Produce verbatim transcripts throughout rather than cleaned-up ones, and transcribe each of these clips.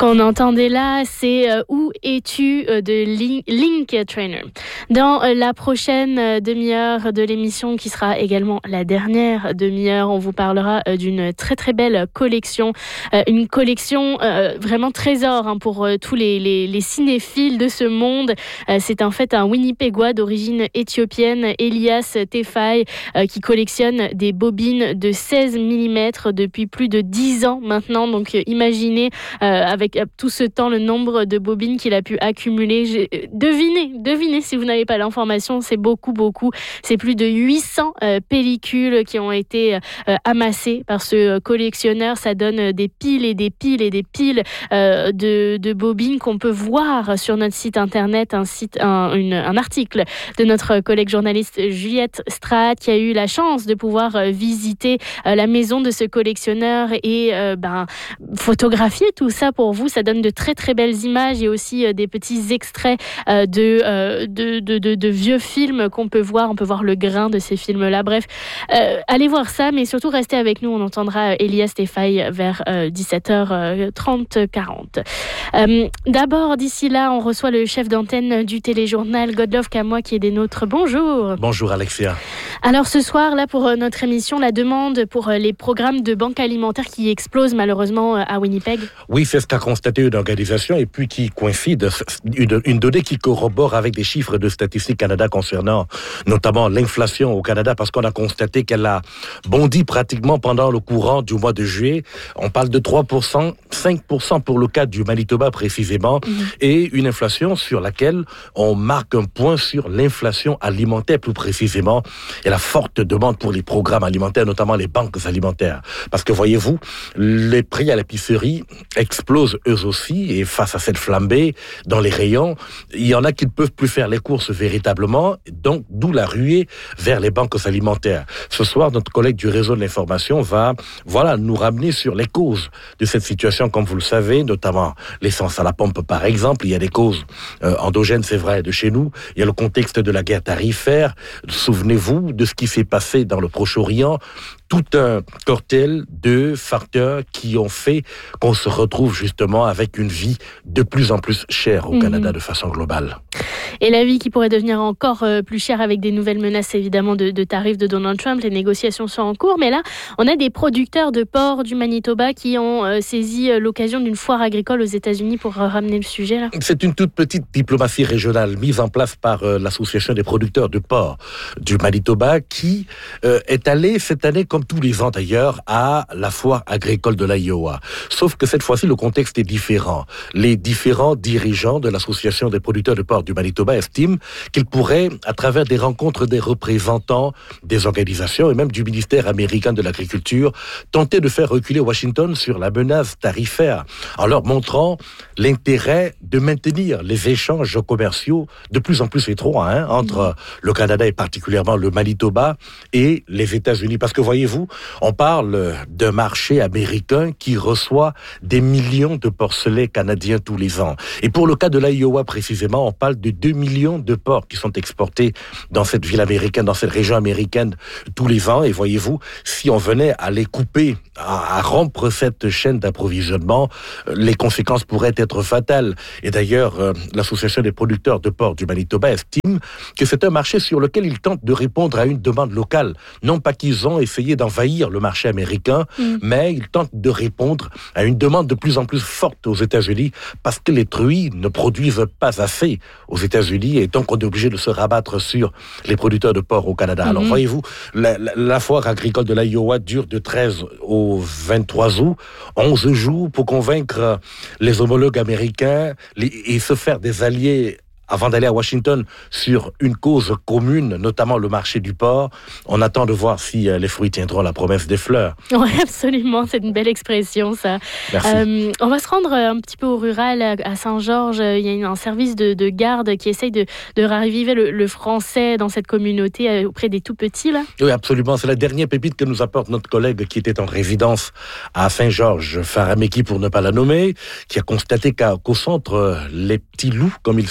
Qu'on entendait là, c'est euh, Où es-tu euh, de Link, Link Trainer. Dans euh, la prochaine euh, demi-heure de l'émission, qui sera également la dernière demi-heure, on vous parlera euh, d'une très très belle collection, euh, une collection euh, vraiment trésor hein, pour euh, tous les, les, les cinéphiles de ce monde. Euh, c'est en fait un Winnipégois d'origine éthiopienne, Elias Tefai, euh, qui collectionne des bobines de seize millimètres depuis plus de dix ans maintenant. Donc euh, imaginez euh, avec euh, tout ce temps le nombre de bobines qu'il a pu accumuler. J'ai... Devinez, devinez si vous n'avez pas l'information, c'est beaucoup, beaucoup. C'est plus de huit cents euh, pellicules qui ont été euh, amassées par ce collectionneur. Ça donne des piles et des piles et des piles euh, de, de bobines qu'on peut voir sur notre site internet, un, site, un, une, un article de notre collègue journaliste Juliette Straat qui a eu la chance de pouvoir euh, visiter euh, la maison de ce collectionneur et euh, ben, photographier tout ça pour vous. Ça donne de très très belles images et aussi euh, des petits extraits euh, de, euh, de, de, de, de vieux films qu'on peut voir. On peut voir le grain de ces films-là. Bref, euh, allez voir ça, mais surtout restez avec nous. On entendra Elias Tefai vers euh, dix-sept heures trente quarante. Euh, d'abord, d'ici là, on reçoit le chef d'antenne du téléjournal Godlove Kamoa qui est des nôtres. Bonjour. Bonjour Alexia. Alors ce soir, là pour notre émission, la demande pour les programmes de banque alimentaire qui explosent malheureusement à Winnipeg. Oui, c'est ce qu'a constaté une organisation et puis qui coïncide, une, une donnée qui corrobore avec des chiffres de Statistique Canada concernant notamment l'inflation au Canada, parce qu'on a constaté qu'elle a bondi pratiquement pendant le courant du mois de juillet. On parle de trois pour cent, cinq pour cent pour le cas du Manitoba précisément, mmh. et une inflation sur laquelle on marque un point sur l'inflation alimentaire plus précisément, et la forte demande pour les programmes alimentaires, notamment les banques alimentaires. Parce que voyez-vous, les prix à l'épicerie explosent eux aussi, et face à cette flambée dans les rayons, il y en a qui ne peuvent plus faire les courses véritablement, donc d'où la ruée vers les banques alimentaires. Ce soir, notre collègue du réseau de l'information va voilà, nous ramener sur les causes de cette situation, comme vous le savez, notamment l'essence à la pompe par exemple. Il y a des causes euh, endogènes, c'est vrai, de chez nous. Il y a le contexte de la guerre tarifaire. Souvenez-vous de ce qui s'est passé dans le Proche-Orient. Tout un cocktail de facteurs qui ont fait qu'on se retrouve justement avec une vie de plus en plus chère au mmh. Canada de façon globale. Et la vie qui pourrait devenir encore euh, plus chère avec des nouvelles menaces évidemment de, de tarifs de Donald Trump. Les négociations sont en cours, mais là, on a des producteurs de porc du Manitoba qui ont euh, saisi euh, l'occasion d'une foire agricole aux États-Unis pour euh, ramener le sujet là. C'est une toute petite diplomatie régionale mise en place par euh, l'Association des producteurs de porc du Manitoba qui euh, est allée cette année, comme tous les ans d'ailleurs, à la foire agricole de l'Iowa. Sauf que cette fois-ci, le contexte est différent. Les différents dirigeants de l'Association des producteurs de porc du Manitoba estiment qu'ils pourraient, à travers des rencontres des représentants des organisations et même du ministère américain de l'Agriculture, tenter de faire reculer Washington sur la menace tarifaire, en leur montrant l'intérêt de maintenir les échanges commerciaux de plus en plus étroits hein, entre le Canada et particulièrement le Manitoba et les États-Unis. Parce que voyez-vous, on parle d'un marché américain qui reçoit des millions de porcelets canadiens tous les ans. Et pour le cas de l'Iowa précisément, on parle de deux millions de porcs qui sont exportés dans cette ville américaine, dans cette région américaine tous les ans. Et voyez-vous, si on venait à les couper, à, à rompre cette chaîne d'approvisionnement, les conséquences pourraient être fatales. Et d'ailleurs, euh, l'Association des producteurs de porc du Manitoba estime que c'est un marché sur lequel ils tentent de répondre à une demande locale. Non pas qu'ils ont essayé d'envahir le marché américain, mmh. mais ils tentent de répondre à une demande de plus en plus forte aux États-Unis parce que les truies ne produisent pas assez aux États-Unis et donc on est obligé de se rabattre sur les producteurs de porc au Canada. Mmh. Alors voyez-vous, la, la, la foire agricole de l'Iowa dure de treize au vingt-trois août, onze jours pour convaincre les homologues américains les, et se faire des alliés avant d'aller à Washington sur une cause commune, notamment le marché du porc. On attend de voir si euh, les fruits tiendront la promesse des fleurs. Oui, absolument. C'est une belle expression, ça. Merci. Euh, on va se rendre un petit peu au rural, à Saint-Georges. Il y a un service de, de garde qui essaye de, de raviver le, le français dans cette communauté auprès des tout-petits, là. Oui, absolument. C'est la dernière pépite que nous apporte notre collègue qui était en résidence à Saint-Georges, Farameki pour ne pas la nommer, qui a constaté qu'à, qu'au centre, les petits loups, comme ils s'appellent,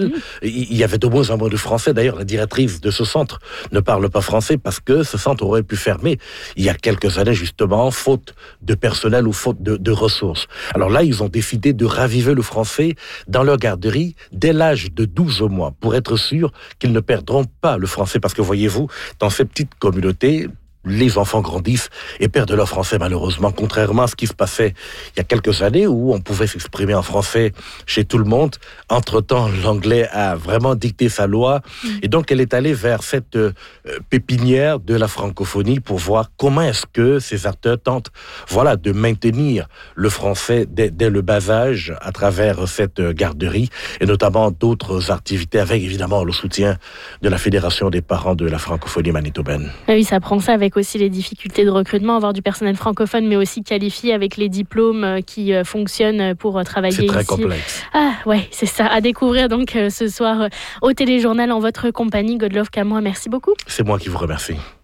mmh. il y avait de moins en moins de Français. D'ailleurs, la directrice de ce centre ne parle pas français parce que ce centre aurait pu fermer il y a quelques années, justement, faute de personnel ou faute de, de ressources. Alors là, ils ont décidé de raviver le français dans leur garderie dès l'âge de douze mois pour être sûr qu'ils ne perdront pas le français. Parce que voyez-vous, dans ces petites communautés, les enfants grandissent et perdent leur français malheureusement, contrairement à ce qui se passait il y a quelques années où on pouvait s'exprimer en français chez tout le monde. Entre-temps, l'anglais a vraiment dicté sa loi mmh. et donc elle est allée vers cette euh, pépinière de la francophonie pour voir comment est-ce que ces acteurs tentent voilà, de maintenir le français dès, dès le bas âge à travers cette garderie et notamment d'autres activités avec évidemment le soutien de la Fédération des parents de la francophonie manitobaine. Oui, ça prend ça avec aussi les difficultés de recrutement, avoir du personnel francophone, mais aussi qualifié avec les diplômes qui fonctionnent pour travailler ici. C'est très ici. complexe. Ah ouais, c'est ça. À découvrir donc ce soir au Téléjournal en votre compagnie. Godlove Camois, merci beaucoup. C'est moi qui vous remercie.